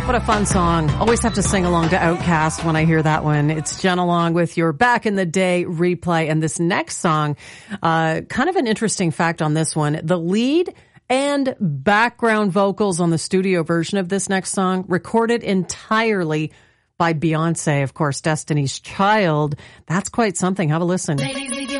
What a fun song. Always have to sing along to Outkast when I hear that one. It's Jen along with your Back in the Day replay. And this next song, kind of an interesting fact on this one. The lead and background vocals on the studio version of this next song recorded entirely by Beyonce, of course, Destiny's Child. That's quite something. Have a listen. Ladies